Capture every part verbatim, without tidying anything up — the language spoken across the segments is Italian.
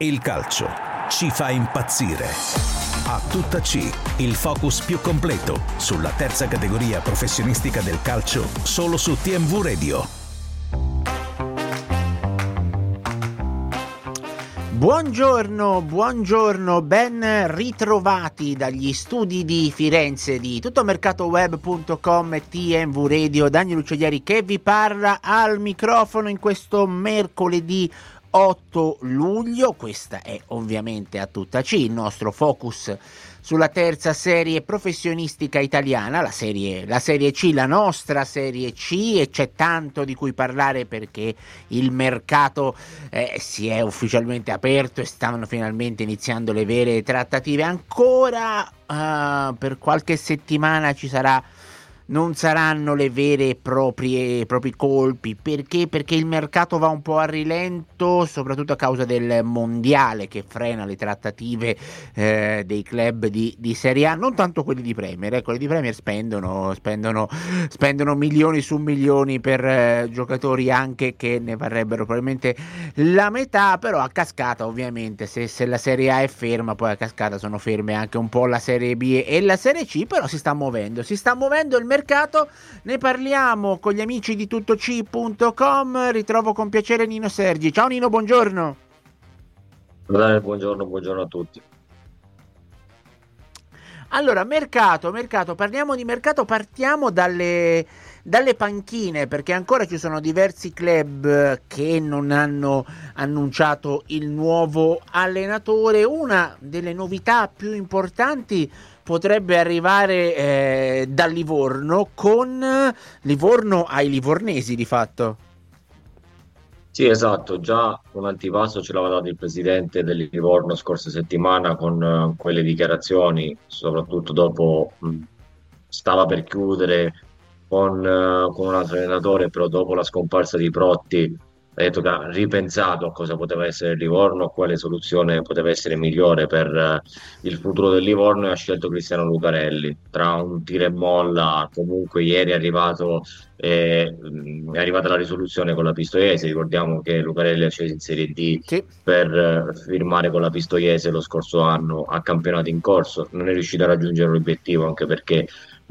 Il calcio ci fa impazzire. A tutta C, il focus più completo sulla terza categoria professionistica del calcio, solo su T M V Radio. Buongiorno, buongiorno, ben ritrovati dagli studi di Firenze di tuttomercatoweb punto com e T M V Radio. Daniel Ucciglieri che vi parla al microfono in questo mercoledì otto luglio. Questa è ovviamente A tutta C, il nostro focus sulla terza serie professionistica italiana, la serie, la serie C, la nostra serie C, e c'è tanto di cui parlare perché il mercato eh, si è ufficialmente aperto e stanno finalmente iniziando le vere trattative. Ancora uh, per qualche settimana ci sarà non saranno le vere e proprie propri colpi. Perché? Perché il mercato va un po' a rilento, soprattutto a causa del mondiale che frena le trattative eh, dei club di, di Serie A, non tanto quelli di Premier. Eh, quelli di Premier spendono spendono spendono milioni su milioni per eh, giocatori anche che ne varrebbero probabilmente la metà, però a cascata ovviamente se, se la Serie A è ferma, poi a cascata sono ferme anche un po' la Serie B e la Serie C, però si sta muovendo, si sta muovendo il mercato. Ne parliamo con gli amici di tuttoc punto com. Ritrovo con piacere Nino Sergi. Ciao Nino, buongiorno. Buongiorno, buongiorno a tutti. Allora, mercato, mercato, parliamo di mercato, partiamo dalle, dalle panchine, perché ancora ci sono diversi club che non hanno annunciato il nuovo allenatore. Una delle novità più importanti potrebbe arrivare eh, da Livorno, con Livorno ai livornesi di fatto. Sì, esatto, già un antipasto ce l'aveva dato il presidente del Livorno scorsa settimana con uh, quelle dichiarazioni, soprattutto dopo mh, stava per chiudere con, uh, con un altro allenatore, però dopo la scomparsa di Protti ha detto che ha ripensato a cosa poteva essere il Livorno, a quale soluzione poteva essere migliore per uh, il futuro del Livorno, e ha scelto Cristiano Lucarelli. Tra un tira e molla, comunque ieri è arrivato eh, è arrivata la risoluzione con la Pistoiese. Ricordiamo che Lucarelli è sceso in Serie D Sì. per uh, firmare con la Pistoiese lo scorso anno a campionato in corso. Non è riuscito a raggiungere l'obiettivo, anche perché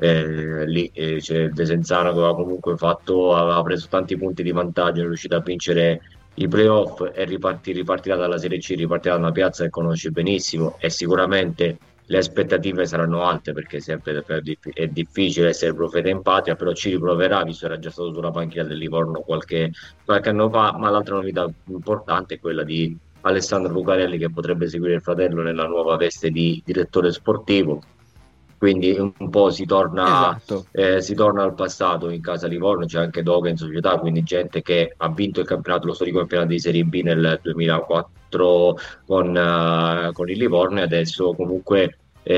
Eh, lì eh, c'è Desenzano che aveva comunque fatto, aveva preso tanti punti di vantaggio, è riuscito a vincere i playoff e riparti, ripartirà dalla Serie C, ripartirà da una piazza che conosce benissimo, e sicuramente le aspettative saranno alte, perché sempre è difficile essere profeta in patria, però ci riproverà, visto che era già stato sulla panchina del Livorno qualche, qualche anno fa. Ma l'altra novità importante è quella di Alessandro Lucarelli, che potrebbe seguire il fratello nella nuova veste di direttore sportivo. Quindi un po' si torna, Esatto. eh, si torna al passato in casa Livorno. C'è anche Doga in società, quindi gente che ha vinto il campionato, lo storico campionato di Serie B nel duemilaquattro con, uh, con il Livorno, e adesso comunque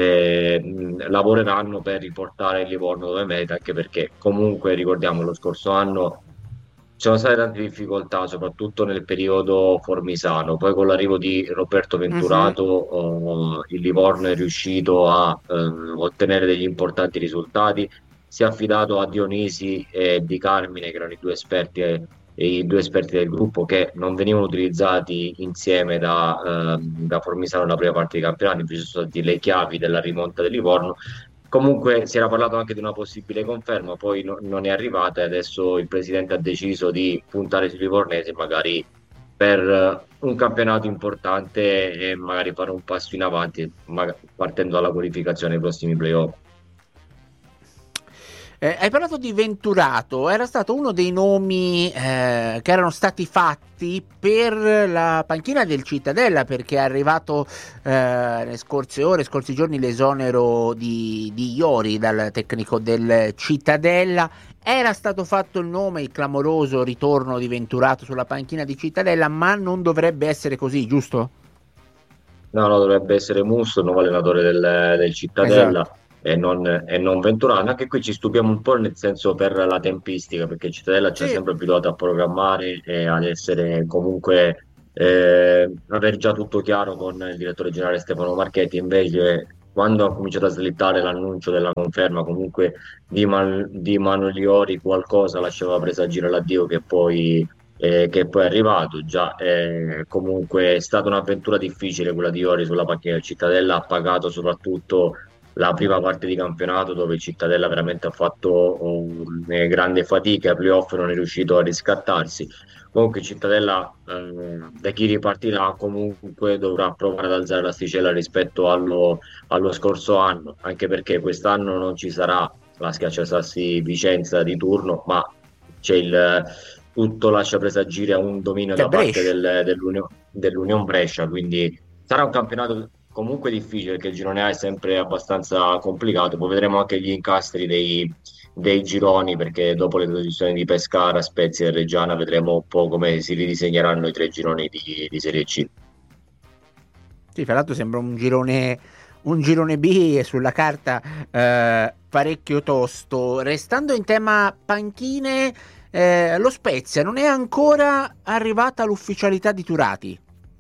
eh, lavoreranno per riportare il Livorno dove merita, anche perché comunque ricordiamo lo scorso anno ci sono state tante difficoltà, soprattutto nel periodo formisano. Poi con l'arrivo di Roberto Venturato, Mm-hmm. uh, il Livorno è riuscito a uh, ottenere degli importanti risultati. Si è affidato a Dionisi e Di Carmine, che erano i due esperti, eh, i due esperti del gruppo, che non venivano utilizzati insieme da, uh, da Formisano nella prima parte di campionato. Invece sono stati le chiavi della rimonta del Livorno. Comunque si era parlato anche di una possibile conferma, poi no- non è arrivata, e adesso il presidente ha deciso di puntare sui livornesi, magari per eh, un campionato importante, e magari fare un passo in avanti, maga- partendo dalla qualificazione ai prossimi playoff. Eh, hai parlato di Venturato, era stato uno dei nomi eh, che erano stati fatti per la panchina del Cittadella, perché è arrivato eh, nelle scorse ore, scorsi giorni, l'esonero di, di Iori dal tecnico del Cittadella. Era stato fatto il nome, il clamoroso ritorno di Venturato sulla panchina di Cittadella, ma non dovrebbe essere così, giusto? No, no, dovrebbe essere Musso, il nuovo allenatore del, del Cittadella. Esatto. E non, e non Venturano. Anche qui ci stupiamo un po', nel senso, per la tempistica, perché il Cittadella ci ha Sì. sempre abituato a programmare e ad essere comunque eh, aver già tutto chiaro con il direttore generale Stefano Marchetti. Invece, quando ha cominciato a slittare l'annuncio della conferma comunque di, Man- di Manuel Iori, qualcosa lasciava presagire l'addio, che poi eh, che poi è arrivato. Già eh, comunque è stata un'avventura difficile quella di Iori sulla panchina del Cittadella, ha pagato soprattutto la prima parte di campionato dove il Cittadella veramente ha fatto um, eh, grande fatica, ai playoff non è riuscito a riscattarsi. Comunque il Cittadella eh, da chi ripartirà comunque dovrà provare ad alzare l'asticella rispetto allo, allo scorso anno, anche perché quest'anno non ci sarà la Schiacciasassi Vicenza di turno, ma c'è il tutto lascia presagire a un dominio C'è da parte Brescia. del, dell'Unione dell'Union Brescia, quindi sarà un campionato comunque difficile, perché il girone A è sempre abbastanza complicato. Poi vedremo anche gli incastri dei, dei gironi, perché dopo le decisioni di Pescara, Spezia e Reggiana vedremo un po' come si ridisegneranno i tre gironi di, di Serie C. Sì, fra l'altro sembra un girone, un girone B e sulla carta eh, parecchio tosto. Restando in tema panchine, eh, lo Spezia non è ancora arrivata l'ufficialità di Turati.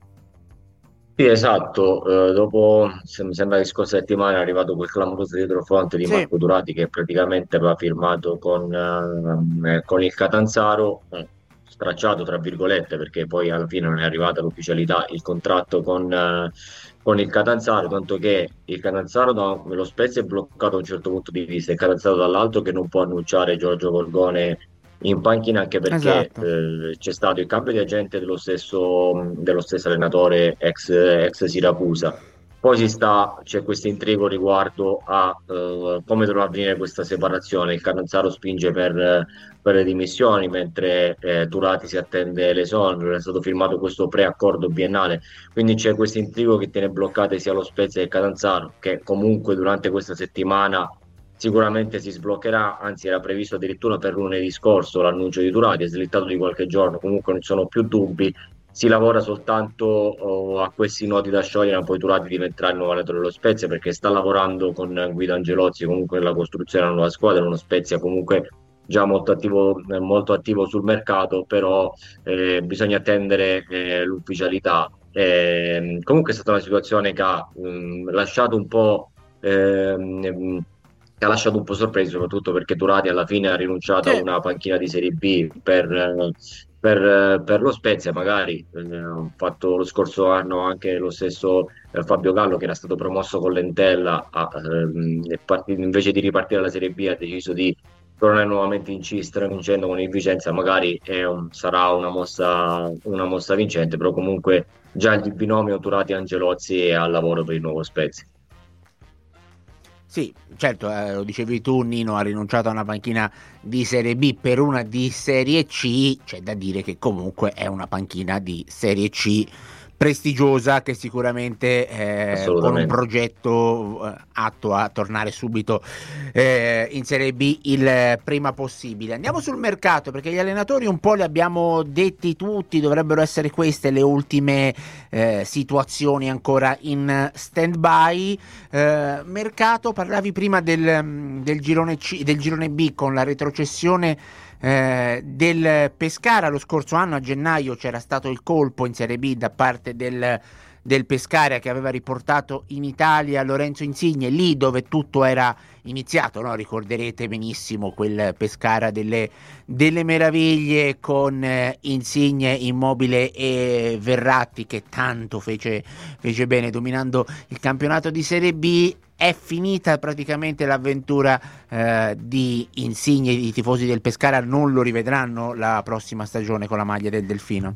Sì, esatto, eh, dopo se- mi sembra che scorsa settimana è arrivato quel clamoroso dietrofront di Sì, Marco Durati che praticamente aveva firmato con, eh, con il Catanzaro, eh, stracciato tra virgolette perché poi alla fine non è arrivata l'ufficialità, il contratto con, eh, con il Catanzaro, tanto che il Catanzaro da, lo Spezia è bloccato da un certo punto di vista, il Catanzaro dall'altro che non può annunciare Giorgio Gorgone in panchina, anche perché esatto. eh, c'è stato il cambio di agente dello stesso, dello stesso allenatore ex, ex Siracusa. Poi si sta, c'è questo intrigo riguardo a eh, come dovrà avvenire questa separazione. Il Catanzaro spinge per, per le dimissioni, mentre eh, Turati si attende l'esonero. È stato firmato questo preaccordo biennale, quindi c'è questo intrigo che tiene bloccate sia lo Spezia che il Catanzaro, che comunque durante questa settimana sicuramente si sbloccherà, anzi era previsto addirittura per lunedì scorso l'annuncio di Turati, è slittato di qualche giorno, comunque non ci sono più dubbi, si lavora soltanto oh, a questi nodi da sciogliere, ma poi Turati diventerà il nuovo allenatore dello Spezia perché sta lavorando con Guido Angelozzi comunque nella costruzione della nuova squadra, uno Spezia comunque già molto attivo, eh, molto attivo sul mercato, però eh, bisogna attendere eh, l'ufficialità. Eh, comunque è stata una situazione che ha mh, lasciato un po' ehm, che ha lasciato un po' sorpreso, soprattutto perché Turati alla fine ha rinunciato a Sì. una panchina di Serie B per, eh, per, eh, per lo Spezia, magari eh, ha fatto lo scorso anno anche lo stesso eh, Fabio Gallo che era stato promosso con l'Entella, a, ehm, e part- invece di ripartire alla Serie B ha deciso di tornare nuovamente in C, stravincendo con il Vicenza, magari è un- sarà una mossa, una mossa vincente, però comunque già il binomio Turati-Angelozzi è al lavoro per il nuovo Spezia. Sì, certo, eh, lo dicevi tu, Nino ha rinunciato a una panchina di Serie B per una di Serie C, c'è da dire che comunque è una panchina di Serie C prestigiosa che sicuramente eh, con un Assolutamente. progetto eh, atto a tornare subito eh, in Serie B il prima possibile. Andiamo sul mercato perché gli allenatori un po' li abbiamo detti tutti, dovrebbero essere queste le ultime eh, situazioni ancora in stand-by. Eh, mercato, parlavi prima del, del girone C, del girone B con la retrocessione eh, del Pescara. Lo scorso anno a gennaio c'era stato il colpo in Serie B da parte del, del Pescara che aveva riportato in Italia Lorenzo Insigne, lì dove tutto era iniziato, no? Ricorderete benissimo quel Pescara delle, delle meraviglie con eh, Insigne, Immobile e Verratti che tanto fece, fece bene dominando il campionato di Serie B. È finita praticamente l'avventura eh, di Insigne, i tifosi del Pescara non lo rivedranno la prossima stagione con la maglia del Delfino.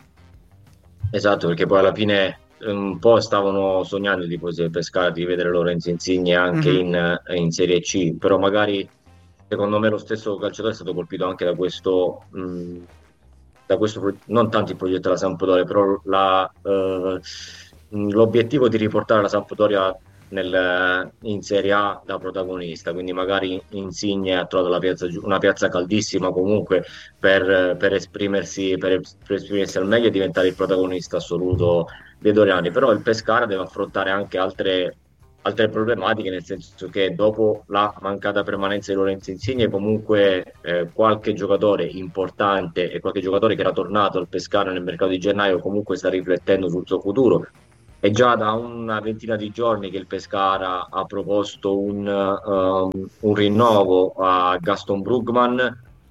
Esatto, perché poi alla fine eh, un po' stavano sognando i tifosi del Pescara di vedere Lorenzo Insigne anche Mm-hmm. in, eh, in Serie C, però magari secondo me lo stesso calciatore è stato colpito anche da questo, mh, da questo pro- non tanto il progetto della Sampdoria, però la, eh, mh, l'obiettivo di riportare la Sampdoria nel- in Serie A da protagonista, quindi magari Insigne ha trovato la piazza giu- una piazza caldissima comunque per, per esprimersi, per, per esprimersi al meglio e diventare il protagonista assoluto dei Doriani, però il Pescara deve affrontare anche altre, altre problematiche, nel senso che dopo la mancata permanenza di Lorenzo Insigne, comunque eh, qualche giocatore importante e qualche giocatore che era tornato al Pescara nel mercato di gennaio comunque sta riflettendo sul suo futuro. È già da una ventina di giorni che il Pescara ha proposto un, um, un rinnovo a Gaston Brugman,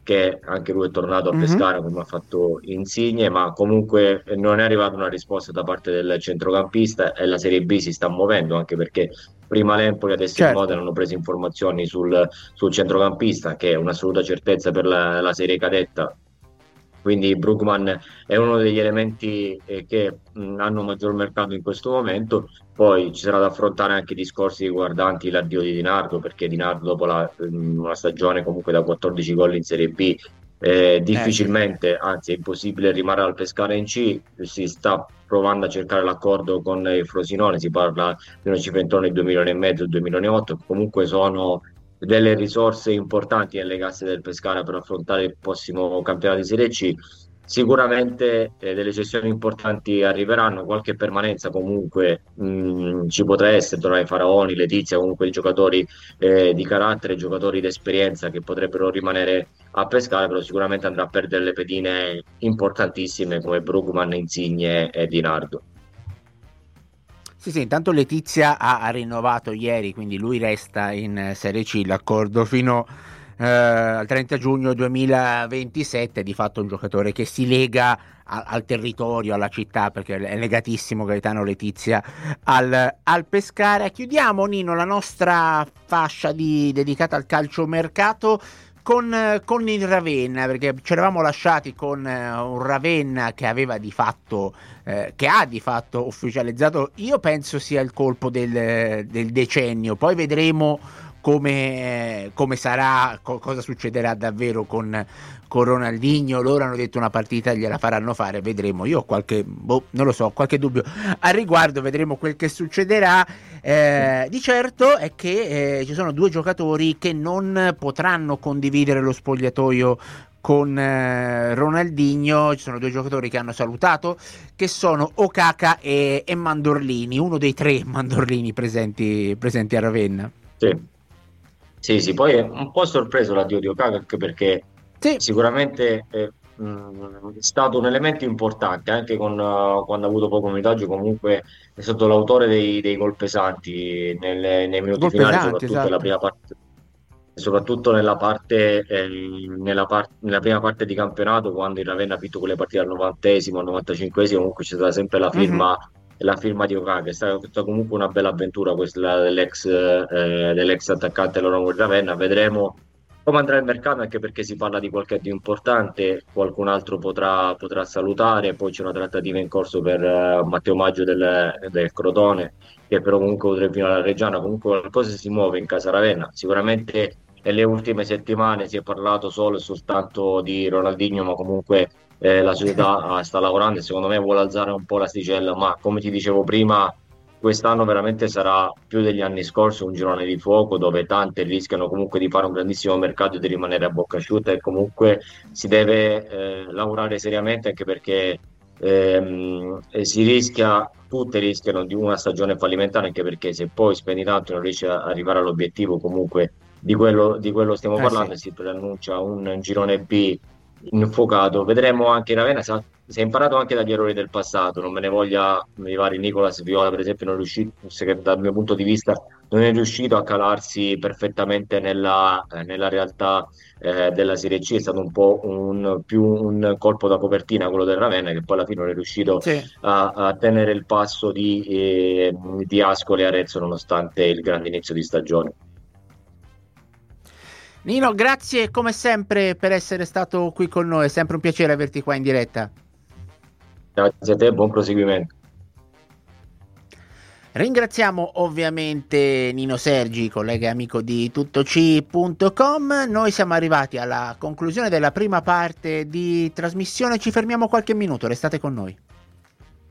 che anche lui è tornato a Mhm. Pescara come ha fatto Insigne, ma comunque non è arrivata una risposta da parte del centrocampista e la Serie B si sta muovendo, anche perché prima l'Empoli, adesso il Certo. Modena hanno preso informazioni sul, sul centrocampista, che è un'assoluta certezza per la, la Serie cadetta. Quindi Brugman è uno degli elementi eh, che mh, hanno maggior mercato in questo momento. Poi ci sarà da affrontare anche discorsi riguardanti l'addio di Di Nardo, perché Di Nardo dopo la, mh, una stagione comunque da quattordici gol in Serie B, eh, Eh sì. difficilmente, anzi è impossibile rimanere al Pescara in C. Si sta provando a cercare l'accordo con il Frosinone, si parla di una cifra intorno ai due milioni e mezzo, due milioni e otto, comunque sono delle risorse importanti nelle casse del Pescara per affrontare il prossimo campionato di Serie C. Sicuramente eh, delle cessioni importanti arriveranno, qualche permanenza comunque mh, ci potrà essere, Tornai Faraoni, Letizia, comunque i giocatori eh, di carattere, giocatori di esperienza che potrebbero rimanere a Pescara, però sicuramente andrà a perdere le pedine importantissime come Brugman, Insigne e Di Nardo. Sì, sì, intanto Letizia ha, ha rinnovato ieri, quindi lui resta in eh, Serie C, l'accordo fino eh, al trenta giugno duemilaventisette, di fatto un giocatore che si lega a- al territorio, alla città, perché è legatissimo Gaetano Letizia al, al Pescara. Chiudiamo, Nino, la nostra fascia di, dedicata al calciomercato con, eh, con il Ravenna, perché ci eravamo lasciati con eh, un Ravenna che aveva di fatto eh, che ha di fatto ufficializzato, io penso sia il colpo del, del decennio. Poi vedremo come, come sarà, co- cosa succederà davvero con, con Ronaldinho. Loro hanno detto una partita gliela faranno fare, vedremo. Io ho qualche, boh, non lo so, qualche dubbio al riguardo, vedremo quel che succederà. Eh, di certo è che eh, ci sono due giocatori che non potranno condividere lo spogliatoio con eh, Ronaldinho. Ci sono due giocatori che hanno salutato, che sono Okaka e, e Mandorlini, uno dei tre Mandorlini presenti, presenti a Ravenna. Sì. Sì, sì, poi è un po' sorpreso l'addio di Okaka anche perché Sì, sicuramente è, mh, è stato un elemento importante anche con, uh, quando ha avuto poco minutaggio, comunque è stato l'autore dei, dei gol pesanti nelle- nei minuti gol finali, pesante, soprattutto nella esatto. prima parte, soprattutto nella parte, eh, nella, par- nella prima parte di campionato, quando il Ravenna ha vinto quelle partite al novantesimo, al novantacinquesimo, comunque c'è stata sempre la Mhm. firma, la firma di Okaka. È stata, è stata comunque una bella avventura questa dell'ex eh, dell'ex attaccante Loro del Ravenna. Vedremo come andrà il mercato, anche perché si parla di qualche di importante, qualcun altro potrà, potrà salutare, poi c'è una trattativa in corso per eh, Matteo Maggio del, del Crotone, che però comunque potrebbe finire alla Reggiana. Comunque qualcosa si muove in casa Ravenna. Sicuramente nelle ultime settimane si è parlato solo e soltanto di Ronaldinho, ma comunque eh, la società ah, sta lavorando e secondo me vuole alzare un po' l'asticella, ma come ti dicevo prima, quest'anno veramente sarà più degli anni scorsi un girone di fuoco dove tante rischiano comunque di fare un grandissimo mercato e di rimanere a bocca asciutta, e comunque si deve eh, lavorare seriamente, anche perché ehm, eh, si rischia, tutte rischiano di una stagione fallimentare, anche perché se poi spendi tanto e non riesci a arrivare all'obiettivo comunque di quello, di quello stiamo Eh sì. parlando, e si preannuncia un girone B infuocato. Vedremo anche Ravenna se ha, se ha imparato anche dagli errori del passato. Non me ne voglia mi pare Nicolas Viola, per esempio, non è riuscito, se- dal mio punto di vista, non è riuscito a calarsi perfettamente nella, eh, nella realtà eh, della Serie C. È stato un po' un, più un colpo da copertina quello del Ravenna, che poi alla fine non è riuscito Sì. a, a tenere il passo di, eh, di Ascoli e Arezzo, nonostante il grande inizio di stagione. Nino, grazie come sempre per essere stato qui con noi, è sempre un piacere averti qua in diretta. Grazie a te, buon proseguimento. Ringraziamo ovviamente Nino Sergi, collega e amico di tuttoc punto com. Noi siamo arrivati alla conclusione della prima parte di trasmissione, ci fermiamo qualche minuto, restate con noi.